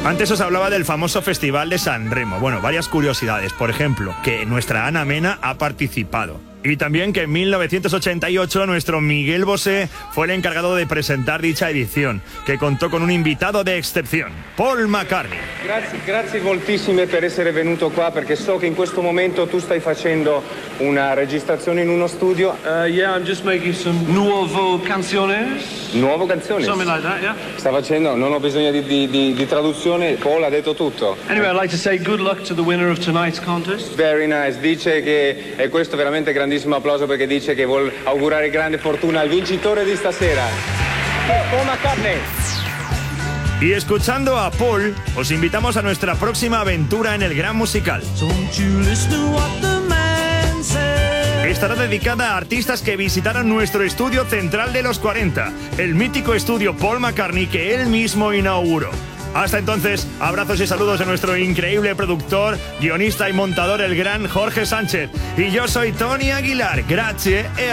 Antes os hablaba del famoso Festival de San Remo. Bueno, varias curiosidades. Por ejemplo, que nuestra Ana Mena ha participado. Y también que en 1988 nuestro Miguel Bosé fue el encargado de presentar dicha edición, que contó con un invitado de excepción, Paul McCartney. Grazie moltissime per essere venuto qua, perché so che in questo momento tu stai facendo una registrazione in uno studio. Yeah, I'm just making some nuovo canciones. Nuovo canzoni? Something like that, yeah. Sta facendo, non ho bisogno di traduzione, Paul ha detto tutto. Anyway, I'd like to say good luck to the winner of tonight's contest. Very nice, dice che è questo veramente grandissimo applauso, perché dice che vuol augurare grande fortuna al vincitore di stasera, Paul McCartney. Y escuchando a Paul, os invitamos a nuestra próxima aventura en el Gran Musical. Estará dedicada a artistas que visitaron nuestro estudio central de los 40, el mítico estudio Paul McCartney que él mismo inauguró. Hasta entonces, abrazos y saludos de nuestro increíble productor, guionista y montador, el gran Jorge Sánchez. Y yo soy Tony Aguilar. Grazie e